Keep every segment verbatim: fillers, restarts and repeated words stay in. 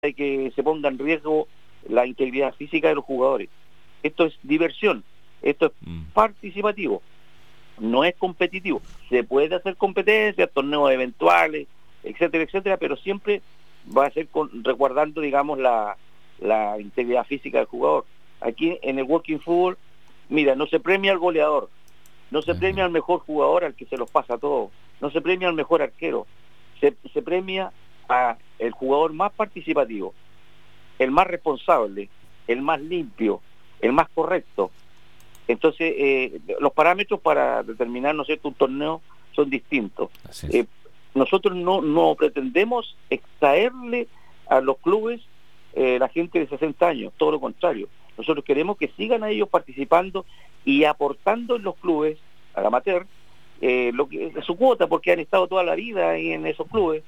de que se ponga en riesgo la integridad física de los jugadores. Esto es diversión, esto es mm. participativo, no es competitivo. Se puede hacer competencias, torneos eventuales, etcétera, etcétera, pero siempre va a ser con, resguardando, digamos, la, la integridad física del jugador. Aquí en el Walking Fútbol, mira, no se premia al goleador, no se uh-huh. premia al mejor jugador, al que se los pasa todo, no se premia al mejor arquero, se, se premia a el jugador más participativo, el más responsable, el más limpio, el más correcto. Entonces, eh, los parámetros para determinar, ¿no es cierto?, un torneo son distintos. Eh, nosotros no, no pretendemos extraerle a los clubes eh, la gente de sesenta años, todo lo contrario. Nosotros queremos que sigan a ellos participando y aportando en los clubes, al amateur, eh, lo que su cuota, porque han estado toda la vida ahí en esos clubes,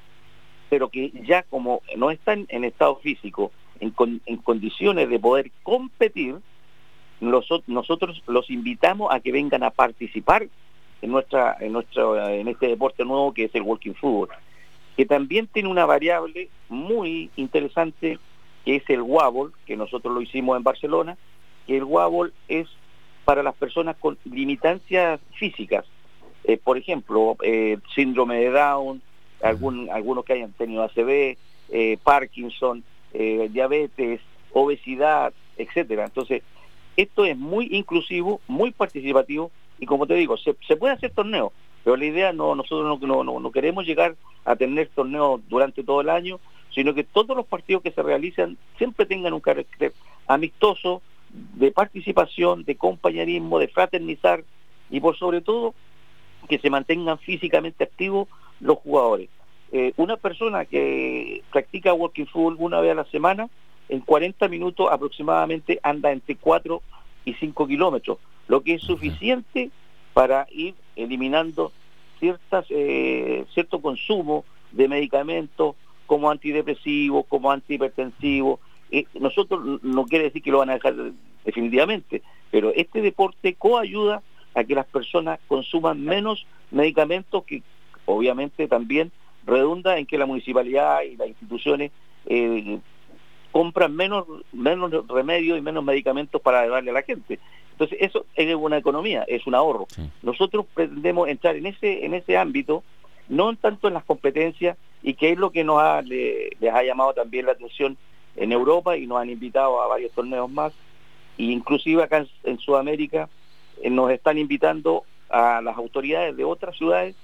pero que ya como no están en estado físico, en, con, en condiciones de poder competir, los, nosotros los invitamos a que vengan a participar en nuestra, en nuestro, en este deporte nuevo que es el Walking Fútbol, que también tiene una variable muy interesante, que es el wobble, que nosotros lo hicimos en Barcelona, que el wobble es para las personas con limitancias físicas, eh, por ejemplo, eh, síndrome de Down, algún, algunos que hayan tenido A C V, eh, Parkinson, eh, diabetes, obesidad, etcétera. Entonces, esto es muy inclusivo, muy participativo, y como te digo, se, se puede hacer torneos, pero la idea no, nosotros no, no, no queremos llegar a tener torneos durante todo el año, sino que todos los partidos que se realizan siempre tengan un carácter amistoso, de participación, de compañerismo, de fraternizar, y por sobre todo que se mantengan físicamente activos los jugadores. Eh, una persona que practica walking fútbol una vez a la semana, en cuarenta minutos aproximadamente anda entre cuatro y cinco kilómetros, lo que es suficiente para ir eliminando ciertas eh, cierto consumo de medicamentos como antidepresivos, como antihipertensivos. Eh, nosotros no quiere decir que lo van a dejar definitivamente, pero este deporte coayuda a que las personas consuman menos medicamentos, que obviamente también redunda en que la municipalidad y las instituciones eh, compran menos menos remedios y menos medicamentos para darle a la gente. Entonces eso es una economía, es un ahorro. Sí. Nosotros pretendemos entrar en ese en ese ámbito, no tanto en las competencias, y que es lo que nos ha, le, les ha llamado también la atención en Europa, y nos han invitado a varios torneos más, e inclusive acá en, en Sudamérica eh, nos están invitando a las autoridades de otras ciudades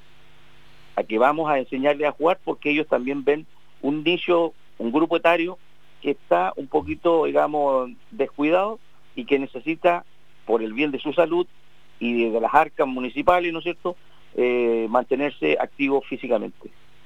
a que vamos a enseñarles a jugar, porque ellos también ven un nicho, un grupo etario que está un poquito, digamos, descuidado y que necesita, por el bien de su salud y de las arcas municipales, ¿no es cierto?, eh, mantenerse activo físicamente.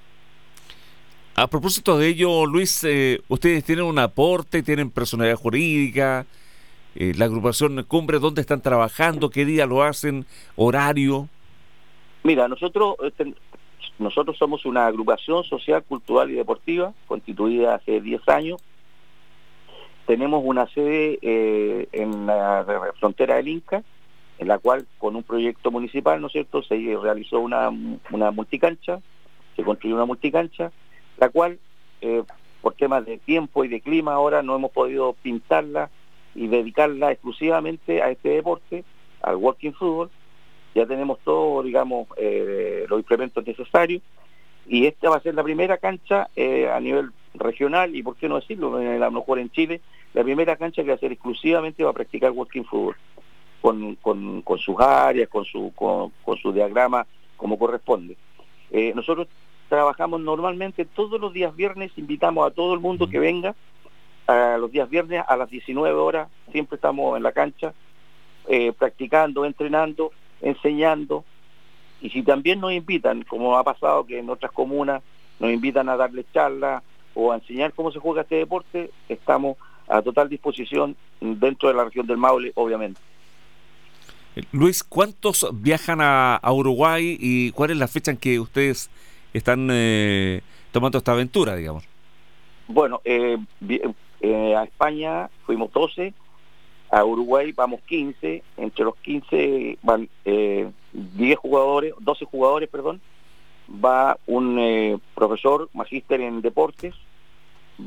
A propósito de ello, Luis, eh, ustedes tienen un aporte, tienen personalidad jurídica, eh, la agrupación Cumbre, ¿dónde están trabajando? ¿Qué día lo hacen? ¿Horario? Mira, nosotros este, nosotros somos una agrupación social, cultural y deportiva, constituida hace diez años. Tenemos una sede eh, en la frontera del Inca, en la cual, con un proyecto municipal, ¿no es cierto?, se realizó una, una multicancha, se construyó una multicancha, la cual, eh, por temas de tiempo y de clima, ahora no hemos podido pintarla y dedicarla exclusivamente a este deporte, al walking fútbol. Ya tenemos todo, digamos, eh, los implementos necesarios, y esta va a ser la primera cancha eh, a nivel regional, y por qué no decirlo, a lo mejor en Chile, la primera cancha que va a ser exclusivamente va a practicar walking fútbol, con, con, con sus áreas, con su, con, con su diagrama como corresponde. Eh, nosotros trabajamos normalmente todos los días viernes, invitamos a todo el mundo que venga a los días viernes a las diecinueve horas, siempre estamos en la cancha, eh, practicando, entrenando, enseñando, y si también nos invitan, como ha pasado que en otras comunas nos invitan a darles charlas o a enseñar cómo se juega este deporte, estamos a total disposición dentro de la región del Maule, obviamente. Luis, ¿cuántos viajan a, a Uruguay y cuál es la fecha en que ustedes están eh, tomando esta aventura, digamos? Bueno, eh, eh, a España fuimos doce, a Uruguay vamos quince, entre los quince van eh, diez jugadores, doce jugadores, perdón, va un eh, profesor, magíster en deportes,